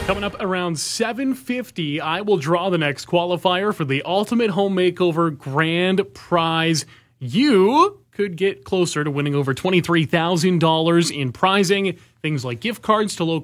Coming up around 7:50, I will draw the next qualifier for the Ultimate Home Makeover Grand Prize. You could get closer to winning over $23,000 in prizing, things like gift cards to local